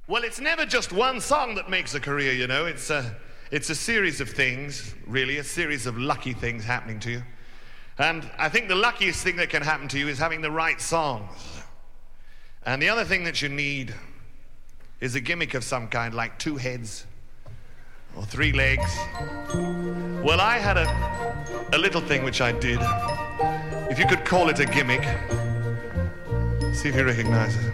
Well, it's never just one song that makes a career, you know. It's a series of things, really, a series of lucky things happening to you. And I think the luckiest thing that can happen to you is having the right songs. And the other thing that you need is a gimmick of some kind, like 2 heads or 3 legs. Well, I had a little thing which I did. If you could call it a gimmick. See if you recognize it.